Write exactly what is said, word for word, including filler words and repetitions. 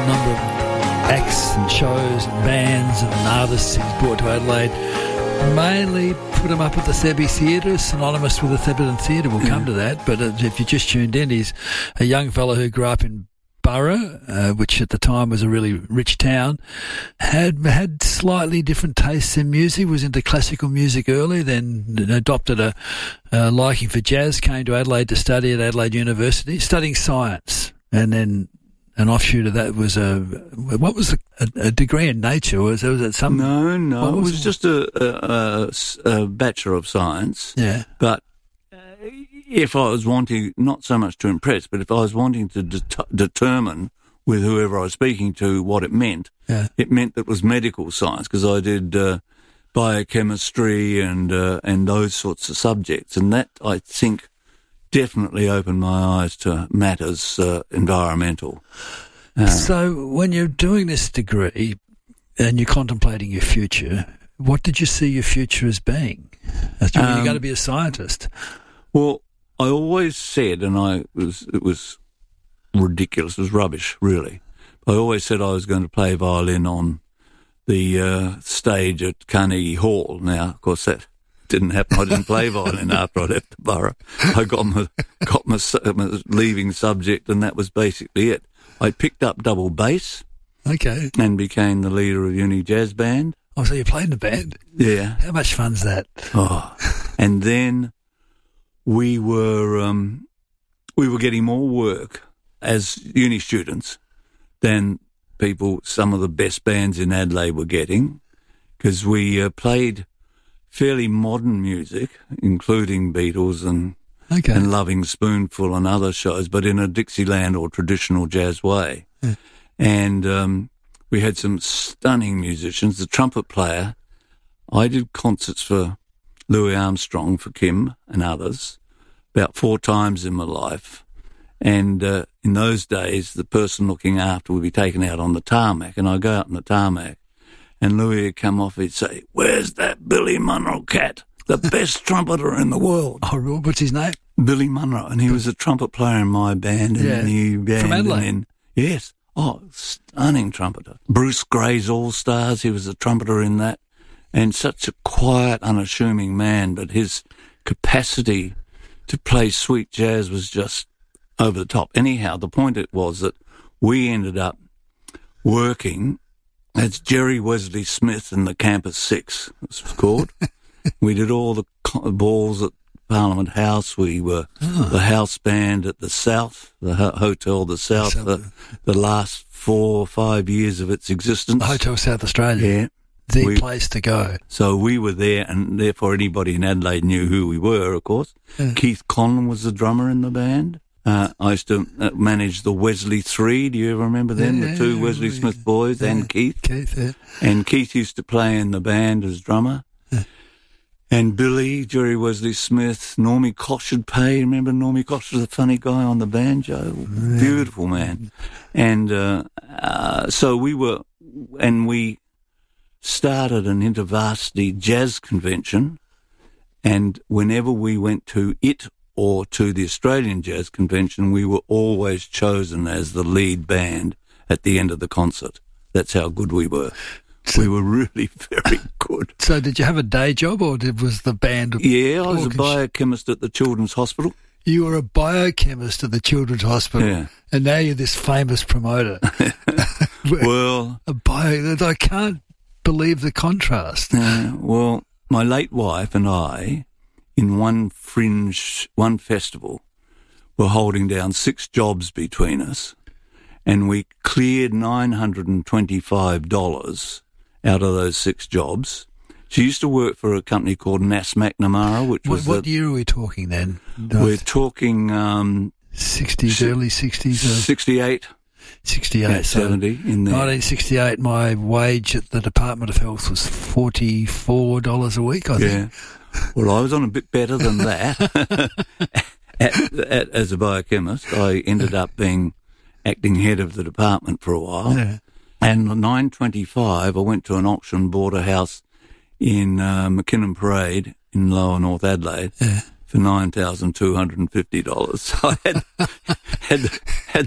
number of acts and shows and bands and artists he's brought to Adelaide. Mainly put him up at the Thebby Theatre, synonymous with the Thebarton Theatre. We'll come to that. But uh, if you just tuned in, he's a young fellow who grew up in Borough, uh, which at the time was a really rich town, had had slightly different tastes in music, was into classical music early, then adopted a, a liking for jazz, came to Adelaide to study at Adelaide University, studying science, and then an offshoot of that was a, what was the, a, a degree in nature? Was, was it some? No, no, it was, was just a, a, a, a Bachelor of Science. Yeah. But uh, if I was wanting, not so much to impress, but if I was wanting to det- determine with whoever I was speaking to what it meant, yeah. it meant that it was medical science, because I did uh, biochemistry and uh, and those sorts of subjects, and that, I think, definitely opened my eyes to matters uh, environmental. Uh, so when you're doing this degree and you're contemplating your future, what did you see your future as being? As you, um, you're going to be a scientist. Well, I always said, and I was it was ridiculous, it was rubbish, really. I always said I was going to play violin on the uh, stage at Carnegie Hall. Now, of course, that didn't happen. I didn't play violin after I left the borough. I got my got my, my leaving subject, and that was basically it. I picked up double bass, okay, and became the leader of Uni Jazz Band. Oh, so you played in the band? Yeah. How much fun's that? Oh, and then we were um, we were getting more work as uni students than people, some of the best bands in Adelaide were getting, because we uh, played fairly modern music, including Beatles and okay. and Loving Spoonful and other shows, but in a Dixieland or traditional jazz way. Yeah. And um, we had some stunning musicians. The trumpet player, I did concerts for Louis Armstrong, for Kim and others, about four times in my life. And uh, in those days, the person looking after would be taken out on the tarmac, and I'd go out on the tarmac, and Louis would come off, he'd say, "Where's that Billy Munro cat? The best trumpeter in the world." Oh, what's his name? Billy Munro. And he was a trumpet player in my band and yeah. the new band. From Adelaide? And then, yes. Oh, stunning trumpeter. Bruce Gray's All-Stars, he was a trumpeter in that. And such a quiet, unassuming man, but his capacity to play sweet jazz was just over the top. Anyhow, the point it was that we ended up working as Jerry Wesley Smith and the Campus Six, it was called. We did all the balls at Parliament House. We were oh. the house band at the South, the ho- Hotel the South, the, the last four or five years of its existence. Hotel South Australia. Yeah. The we, place to go. So we were there, and therefore anybody in Adelaide knew who we were, of course. Yeah. Keith Conlon was the drummer in the band. Uh, I used to manage the Wesley Three. Do you ever remember them? Yeah, the two Wesley yeah, Smith boys yeah, and Keith. Keith, yeah. And Keith used to play in the band as drummer. Yeah. And Billy, Jerry Wesley Smith, Normie Coshard-Pay. Remember Normie Coshard, the funny guy on the banjo? Yeah. Beautiful man. And uh, uh, so we were, and we started an InterVarsity jazz convention. And whenever we went to it or to the Australian Jazz Convention, we were always chosen as the lead band at the end of the concert. That's how good we were. So, we were really very good. So did you have a day job, or did, was the band... Yeah, I was a biochemist at the Children's Hospital. You were a biochemist at the Children's Hospital, yeah. And now you're this famous promoter. Well... a bio, I can't believe the contrast. Uh, well, my late wife and I, in one fringe, one festival, were holding down six jobs between us, and we cleared nine hundred twenty-five dollars out of those six jobs. She used to work for a company called Nass McNamara, which was... What, what the, year are we talking then? We're talking... Um, sixties, early sixties? sixty-eight. sixty-eight. Yeah, seventy in there. nineteen sixty-eight, my wage at the Department of Health was forty-four dollars a week, I think. Yeah. Well, I was on a bit better than that. at, at, as a biochemist, I ended up being acting head of the department for a while. Yeah. And on nine twenty-five, I went to an auction, bought a house in uh, McKinnon Parade in Lower North Adelaide. Yeah. For nine thousand two hundred fifty dollars. So I had, had, had